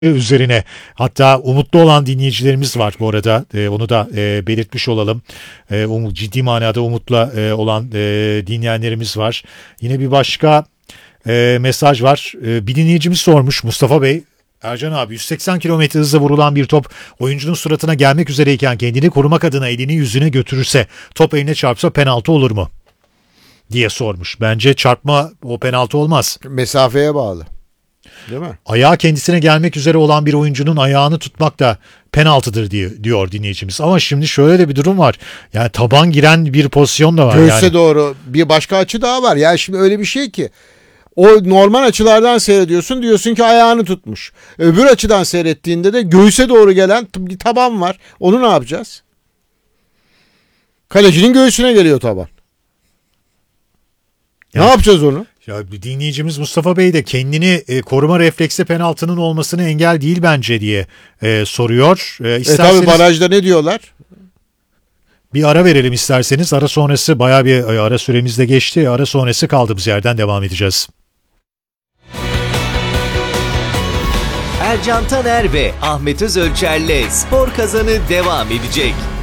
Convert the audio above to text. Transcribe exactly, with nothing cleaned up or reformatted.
üzerine. Hatta umutlu olan dinleyicilerimiz var bu arada. E, onu da e, belirtmiş olalım. E, um, ciddi manada umutla e, olan e, dinleyenlerimiz var. Yine bir başka e, mesaj var. E, bir dinleyicimiz sormuş, Mustafa Bey. Ercan abi, yüz seksen kilometre hızla vurulan bir top oyuncunun suratına gelmek üzereyken kendini korumak adına elini yüzüne götürürse top eline çarpsa penaltı olur mu diye sormuş. Bence çarpma o penaltı olmaz. Mesafeye bağlı. Değil mi? Ayağı kendisine gelmek üzere olan bir oyuncunun ayağını tutmak da penaltıdır diye diyor dinleyicimiz. Ama şimdi şöyle de bir durum var. Yani taban giren bir pozisyon da var. Göğse yani. doğru bir başka açı daha var. Yani şimdi öyle bir şey ki o normal açılardan seyrediyorsun, diyorsun ki ayağını tutmuş. Öbür açıdan seyrettiğinde de göğüse doğru gelen bir taban var. Onu ne yapacağız? Kalecinin göğsüne geliyor taban. Yani, ne yapacağız onu? Ya bir dinleyicimiz Mustafa Bey de kendini e, koruma refleksi penaltının olmasını engel değil bence diye e, soruyor. E, isterseniz, e tabi barajda ne diyorlar? Bir ara verelim isterseniz. Ara sonrası bayağı bir ara süremiz de geçti. Ara sonrası kaldığımız yerden devam edeceğiz. Ercan Taner ve Ahmet Özölçer'le Spor Kazanı devam edecek.